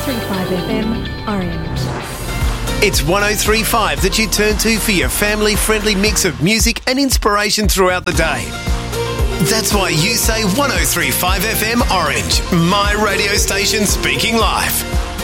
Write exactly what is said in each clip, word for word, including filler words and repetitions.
three point five F M, Orange. It's one oh three point five that you turn to for your family-friendly mix of music and inspiration throughout the day. That's why you say one oh three point five F M Orange, my radio station speaking live.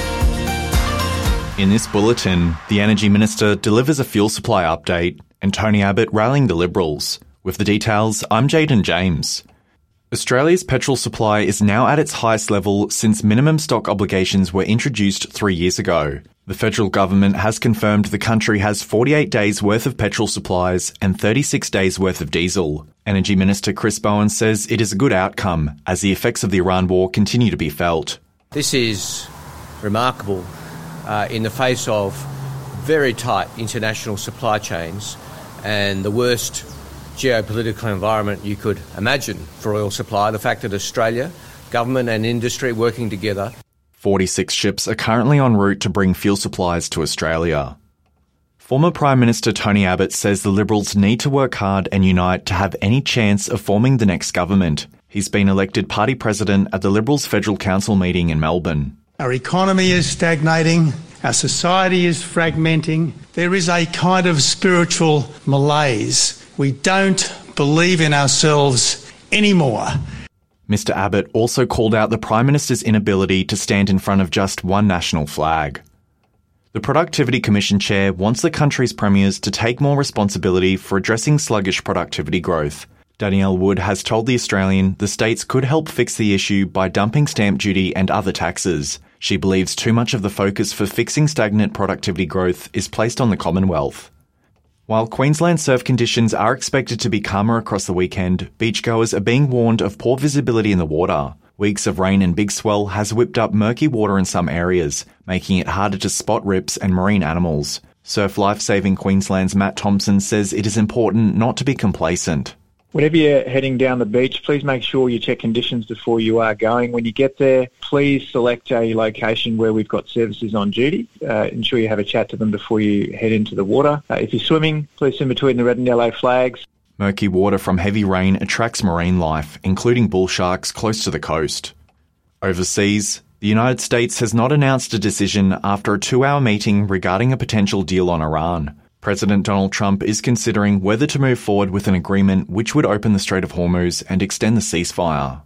In this bulletin, the Energy Minister delivers a fuel supply update and Tony Abbott rallying the Liberals. With the details, I'm Jaden James. Australia's petrol supply is now at its highest level since minimum stock obligations were introduced three years ago. The federal government has confirmed the country has forty-eight days worth of petrol supplies and thirty-six days worth of diesel. Energy Minister Chris Bowen says it is a good outcome as the effects of the Iran war continue to be felt. This is remarkable uh, in the face of very tight international supply chains and the worst geopolitical environment you could imagine for oil supply. The fact that Australia, government and industry working together. forty-six ships are currently en route to bring fuel supplies to Australia. Former Prime Minister Tony Abbott says the Liberals need to work hard and unite to have any chance of forming the next government. He's been elected party president at the Liberals Federal Council meeting in Melbourne. Our economy is stagnating. Our society is fragmenting. There is a kind of spiritual malaise. We don't believe in ourselves anymore. Mister Abbott also called out the Prime Minister's inability to stand in front of just one national flag. The Productivity Commission chair wants the country's premiers to take more responsibility for addressing sluggish productivity growth. Danielle Wood has told The Australian the states could help fix the issue by dumping stamp duty and other taxes. She believes too much of the focus for fixing stagnant productivity growth is placed on the Commonwealth. While Queensland surf conditions are expected to be calmer across the weekend, beachgoers are being warned of poor visibility in the water. Weeks of rain and big swell has whipped up murky water in some areas, making it harder to spot rips and marine animals. Surf Lifesaving Queensland's Matt Thompson says it is important not to be complacent. Whenever you're heading down the beach, please make sure you check conditions before you are going. When you get there, please select a location where we've got services on duty. Uh, ensure you have a chat to them before you head into the water. Uh, if you're swimming, please swim between the red and yellow flags. Murky water from heavy rain attracts marine life, including bull sharks close to the coast. Overseas, the United States has not announced a decision after a two-hour meeting regarding a potential deal on Iran. President Donald Trump is considering whether to move forward with an agreement which would open the Strait of Hormuz and extend the ceasefire.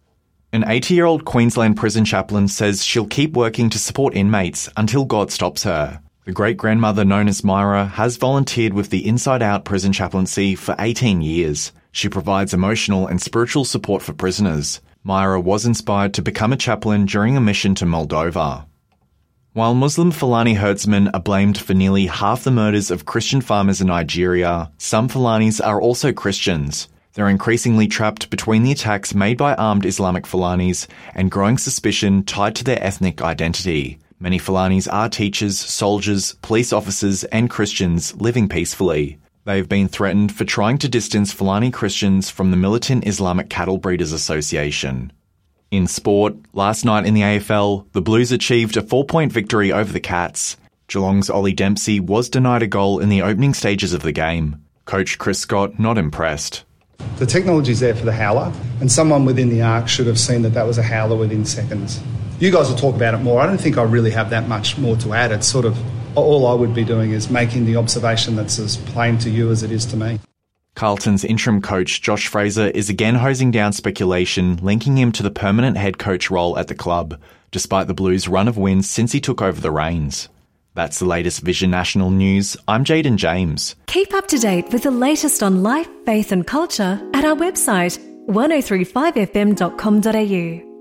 An eighty-year-old Queensland prison chaplain says she'll keep working to support inmates until God stops her. The great-grandmother known as Myra has volunteered with the Inside Out prison chaplaincy for eighteen years. She provides emotional and spiritual support for prisoners. Myra was inspired to become a chaplain during a mission to Moldova. While Muslim Fulani herdsmen are blamed for nearly half the murders of Christian farmers in Nigeria, some Fulanis are also Christians. They're increasingly trapped between the attacks made by armed Islamic Fulanis and growing suspicion tied to their ethnic identity. Many Fulanis are teachers, soldiers, police officers and Christians living peacefully. They've been threatened for trying to distance Fulani Christians from the militant Islamic Cattle Breeders Association. In sport, last night in the A F L, the Blues achieved a four-point victory over the Cats. Geelong's Ollie Dempsey was denied a goal in the opening stages of the game. Coach Chris Scott not impressed. The technology's there for the howler, and someone within the arc should have seen that that was a howler within seconds. You guys will talk about it more. I don't think I really have that much more to add. It's sort of, all I would be doing is making the observation that's as plain to you as it is to me. Carlton's interim coach Josh Fraser is again hosing down speculation linking him to the permanent head coach role at the club, despite the Blues' run of wins since he took over the reins. That's the latest Vision National News. I'm Jaden James. Keep up to date with the latest on life, faith and culture at our website one oh three five f m dot com dot a u.